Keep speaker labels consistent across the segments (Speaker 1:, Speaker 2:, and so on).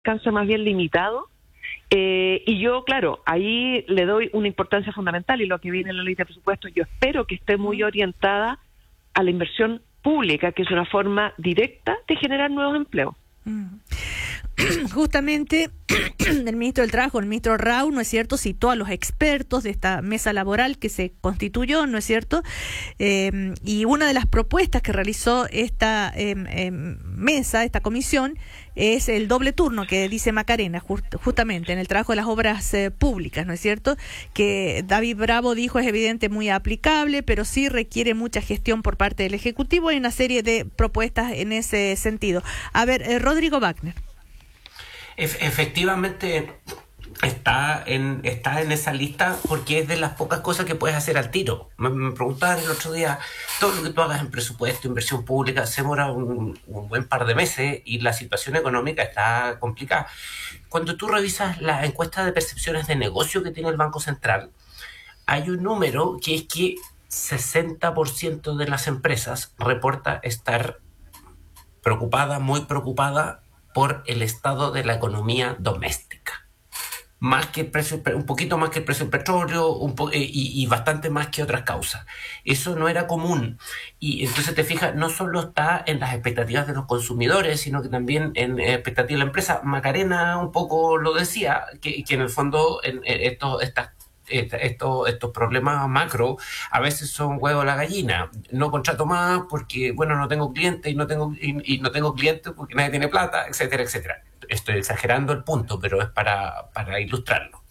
Speaker 1: alcance más bien limitado. Y yo, claro, ahí le doy una importancia fundamental, y lo que viene en la ley de presupuestos yo espero que esté muy orientada a la inversión pública, que es una forma directa de generar nuevos empleos.
Speaker 2: Justamente el ministro del Trabajo, el ministro Rau, ¿no es cierto?, citó a los expertos de esta mesa laboral que se constituyó, ¿no es cierto?, y una de las propuestas que realizó esta mesa, esta comisión, es el doble turno que dice Macarena, justamente en el trabajo de las obras públicas, ¿no es cierto?, que David Bravo dijo es evidente muy aplicable, pero sí requiere mucha gestión por parte del Ejecutivo. Hay una serie de propuestas en ese sentido. A ver, Rodrigo Wagner.
Speaker 3: Efectivamente está en esa lista, porque es de las pocas cosas que puedes hacer al tiro. Me preguntaban el otro día, todo lo que tú hagas en presupuesto, inversión pública, se demora un buen par de meses y la situación económica está complicada. Cuando tú revisas la encuesta de percepciones de negocio que tiene el Banco Central, hay un número que es que 60% de las empresas reporta estar preocupada, muy preocupada por el estado de la economía doméstica. Más que el precio, un poquito más que el precio del petróleo, y bastante más que otras causas. Eso no era común. Y entonces te fijas, no solo está en las expectativas de los consumidores, sino que también en expectativas de la empresa. Macarena un poco lo decía, que en el fondo estos problemas macro a veces son huevo a la gallina. No contrato más porque, bueno, no tengo clientes y no tengo clientes porque nadie tiene plata, etcétera, etcétera. Estoy exagerando el punto, pero es para ilustrarlo.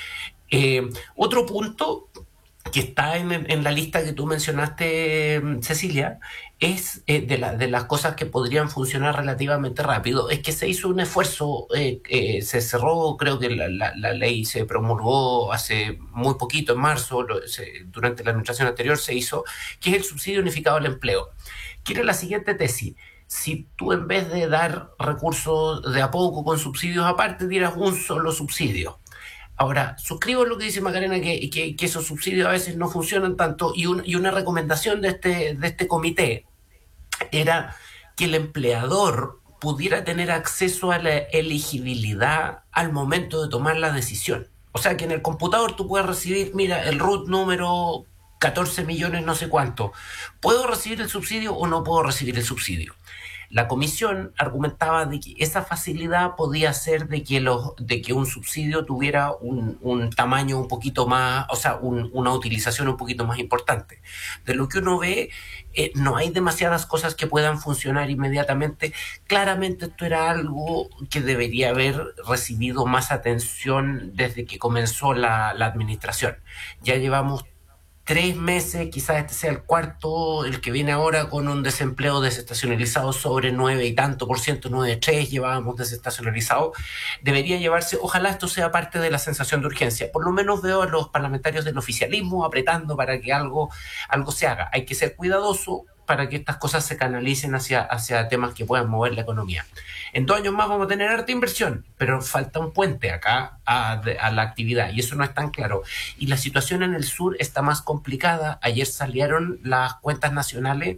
Speaker 3: Otro punto que está en la lista que tú mencionaste, Cecilia, es de las cosas que podrían funcionar relativamente rápido, es que se hizo un esfuerzo, se cerró, creo que la ley se promulgó hace muy poquito, en marzo, durante la administración anterior se hizo, que es el subsidio unificado al empleo. Quiere la siguiente tesis: si tú, en vez de dar recursos de a poco con subsidios aparte, dieras un solo subsidio. Ahora, suscribo lo que dice Macarena, que esos subsidios a veces no funcionan tanto, y una recomendación de este comité era que el empleador pudiera tener acceso a la elegibilidad al momento de tomar la decisión. O sea, que en el computador tú puedes recibir, mira, el RUT número 14 millones no sé cuánto. ¿Puedo recibir el subsidio o no puedo recibir el subsidio? La comisión argumentaba de que esa facilidad podía ser de que un subsidio tuviera un tamaño un poquito más, o sea, una utilización un poquito más importante. De lo que uno ve, no hay demasiadas cosas que puedan funcionar inmediatamente. Claramente esto era algo que debería haber recibido más atención desde que comenzó la administración. Ya llevamos 3 meses, quizás este sea el cuarto, el que viene ahora, con un desempleo desestacionalizado sobre 9 y tanto por ciento, 9,3 llevábamos desestacionalizado. Debería llevarse, ojalá esto sea parte de la sensación de urgencia. Por lo menos veo a los parlamentarios del oficialismo apretando para que algo se haga. Hay que ser cuidadoso para que estas cosas se canalicen hacia temas que puedan mover la economía. En 2 años más vamos a tener harta inversión, pero falta un puente acá a la actividad, y eso no es tan claro. Y la situación en el sur está más complicada. Ayer salieron las cuentas nacionales,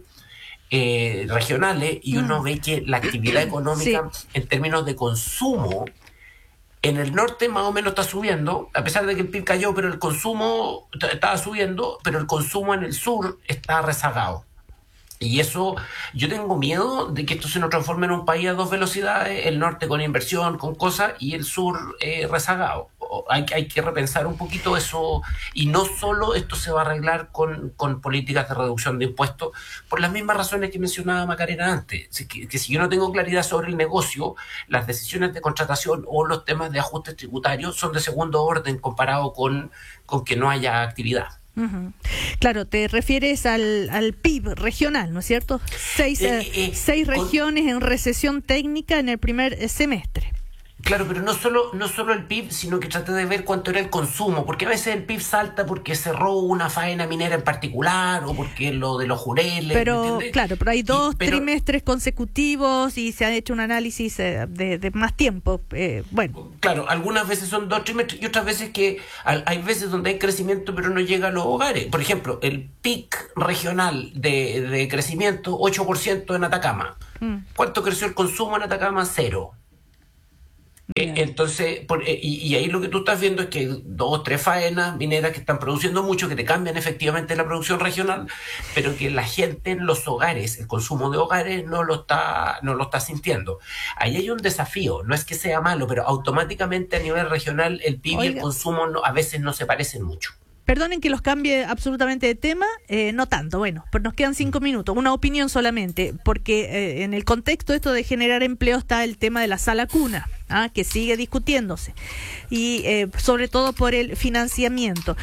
Speaker 3: regionales, y uno ve que la actividad económica, sí, en términos de consumo, en el norte más o menos está subiendo, a pesar de que el PIB cayó, pero el consumo estaba subiendo, pero el consumo en el sur está rezagado. Y eso, yo tengo miedo de que esto se nos transforme en un país a 2 velocidades, el norte con inversión, con cosas, y el sur rezagado. Hay que repensar un poquito eso, y no solo esto se va a arreglar con políticas de reducción de impuestos, por las mismas razones que mencionaba Macarena antes, que si yo no tengo claridad sobre el negocio, las decisiones de contratación o los temas de ajustes tributarios son de segundo orden comparado con que no haya actividad.
Speaker 2: Uh-huh. Claro, te refieres al PIB regional, ¿no es cierto? Seis regiones en recesión técnica en el primer semestre.
Speaker 3: Claro, pero no solo el PIB, sino que traté de ver cuánto era el consumo, porque a veces el PIB salta porque cerró una faena minera en particular o porque lo de los jureles.
Speaker 2: Pero claro, pero hay 2 trimestres consecutivos y se ha hecho un análisis de más tiempo. Bueno.
Speaker 3: Claro, algunas veces son 2 trimestres y otras veces que hay veces donde hay crecimiento pero no llega a los hogares. Por ejemplo, el PIC regional de crecimiento, 8% en Atacama. ¿Cuánto creció el consumo en Atacama? 0. Entonces, y ahí lo que tú estás viendo es que hay 2 o 3 faenas mineras que están produciendo mucho, que te cambian efectivamente la producción regional, pero que la gente en los hogares, el consumo de hogares, no lo está sintiendo. Ahí hay un desafío, no es que sea malo, pero automáticamente a nivel regional el PIB y el consumo a veces no se parecen mucho.
Speaker 2: Perdonen que los cambie absolutamente de tema, no tanto, bueno, pero nos quedan 5 minutos, una opinión solamente, porque en el contexto esto de generar empleo está el tema de la sala cuna, que sigue discutiéndose, y sobre todo por el financiamiento.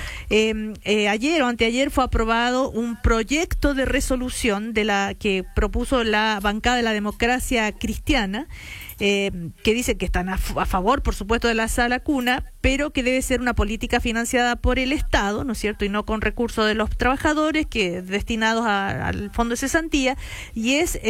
Speaker 2: Ayer o anteayer fue aprobado un proyecto de resolución de la que propuso la bancada de la Democracia Cristiana, que dice que están a favor, por supuesto, de la sala cuna, pero que debe ser una política financiada por el Estado, ¿no es cierto?, y no con recursos de los trabajadores que destinados al fondo de cesantía, y es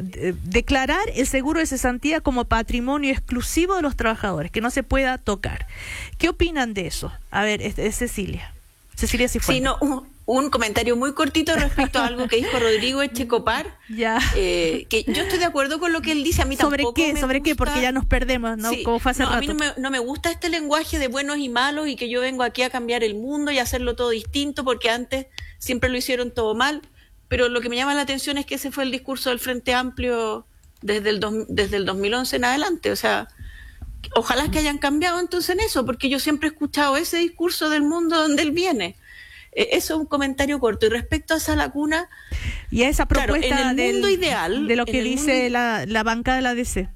Speaker 2: declarar el seguro de cesantía como patrimonio exclusivo de los trabajadores, que no se pueda tocar. ¿Qué opinan de eso? A ver, Cecilia Cifuentes.
Speaker 4: Sí, no, un comentario muy cortito respecto a algo que dijo Rodrigo Echecopar.
Speaker 2: Ya.
Speaker 4: Que yo estoy de acuerdo con lo que él dice. A mí tampoco me gusta.
Speaker 2: ¿Sobre qué? Porque ya nos perdemos, ¿no?
Speaker 4: Sí,
Speaker 2: como fue hace rato.
Speaker 4: A mí no me gusta este lenguaje de buenos y malos y que yo vengo aquí a cambiar el mundo y hacerlo todo distinto, porque antes siempre lo hicieron todo mal. Pero lo que me llama la atención es que ese fue el discurso del Frente Amplio desde el 2011 en adelante. O sea, ojalá que hayan cambiado entonces en eso, porque yo siempre he escuchado ese discurso del mundo donde él viene. Eso es un comentario corto. Y respecto a Sala Cuna,
Speaker 2: y a esa propuesta,
Speaker 4: claro, en el mundo ideal,
Speaker 2: de lo que dice la banca de la DC.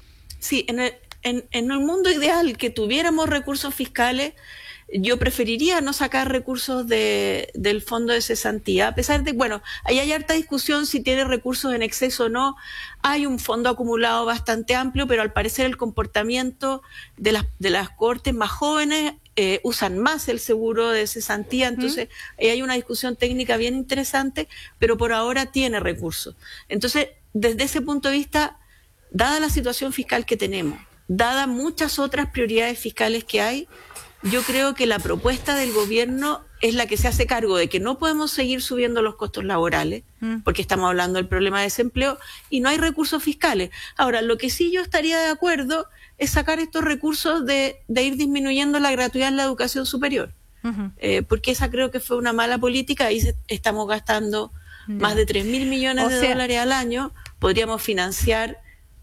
Speaker 4: Sí, en el mundo ideal que tuviéramos recursos fiscales, yo preferiría no sacar recursos del fondo de cesantía, a pesar de, bueno, ahí hay harta discusión si tiene recursos en exceso o no. Hay un fondo acumulado bastante amplio, pero al parecer el comportamiento de las cortes más jóvenes usan más el seguro de cesantía, entonces ahí hay una discusión técnica bien interesante, pero por ahora tiene recursos. Entonces, desde ese punto de vista, dada la situación fiscal que tenemos, dada muchas otras prioridades fiscales que hay, yo creo que la propuesta del gobierno es la que se hace cargo de que no podemos seguir subiendo los costos laborales, porque estamos hablando del problema de desempleo, y no hay recursos fiscales. Ahora, lo que sí yo estaría de acuerdo es sacar estos recursos de ir disminuyendo la gratuidad en la educación superior, porque esa creo que fue una mala política. Ahí estamos gastando más de 3.000 millones de dólares al año. Podríamos financiar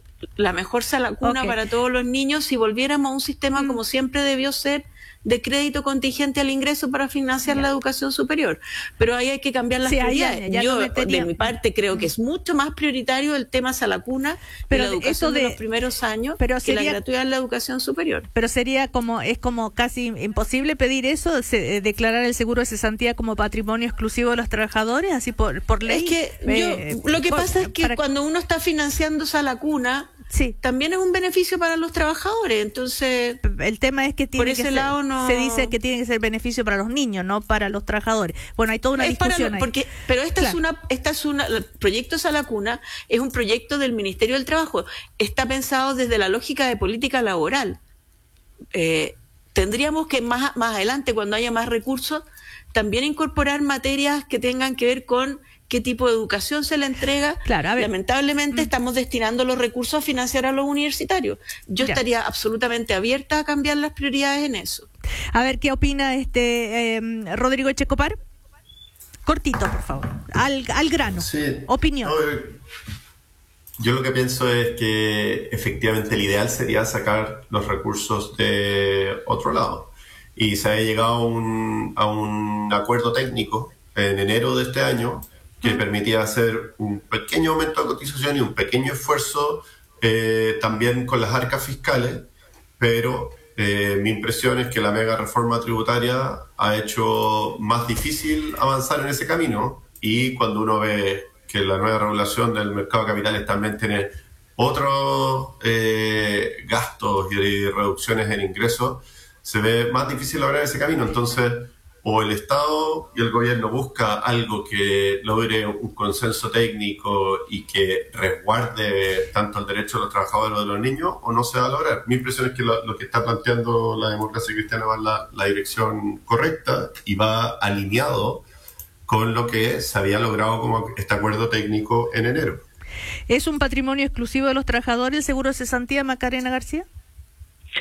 Speaker 4: la mejor sala cuna para todos los niños si volviéramos a un sistema como siempre debió ser, de crédito contingente al ingreso para financiar la educación superior. Pero ahí hay que cambiar las prioridades. Yo, de mi parte, creo que es mucho más prioritario el tema sala cuna y la educación de los primeros años que la gratuidad en la educación superior.
Speaker 2: Pero sería es como casi imposible pedir eso, declarar el seguro de cesantía como patrimonio exclusivo de los trabajadores, así por ley.
Speaker 4: Es que lo que pasa es que cuando uno está financiando sala cuna, también es un beneficio para los trabajadores. Entonces,
Speaker 2: el tema es que se dice que tiene que ser beneficio para los niños, no para los trabajadores. Bueno, hay toda una discusión ahí.
Speaker 4: Pero el proyecto Sala Cuna es un proyecto del Ministerio del Trabajo. Está pensado desde la lógica de política laboral. Tendríamos que más adelante, cuando haya más recursos, también incorporar materias que tengan que ver con qué tipo de educación se le entrega.
Speaker 2: Claro,
Speaker 4: lamentablemente estamos destinando los recursos a financiar a los universitarios. Yo estaría absolutamente abierta a cambiar las prioridades en eso.
Speaker 2: A ver, ¿qué opina Rodrigo Echecopar? Cortito, por favor. Al grano.
Speaker 5: Sí.
Speaker 2: Opinión.
Speaker 5: Yo lo que pienso es que efectivamente el ideal sería sacar los recursos de otro lado. Y se ha llegado a un acuerdo técnico en enero de este año que permitía hacer un pequeño aumento de cotización y un pequeño esfuerzo también con las arcas fiscales, pero mi impresión es que la mega reforma tributaria ha hecho más difícil avanzar en ese camino, y cuando uno ve que la nueva regulación del mercado de capitales también tiene otros gastos y reducciones en ingresos, se ve más difícil lograr ese camino. Entonces, o el Estado y el gobierno busca algo que logre un consenso técnico y que resguarde tanto el derecho de los trabajadores como de los niños, o no se va a lograr. Mi impresión es que lo que está planteando la Democracia Cristiana va en la dirección correcta y va alineado con lo que se había logrado como este acuerdo técnico en enero.
Speaker 2: ¿Es un patrimonio exclusivo de los trabajadores el seguro de cesantía, Macarena García?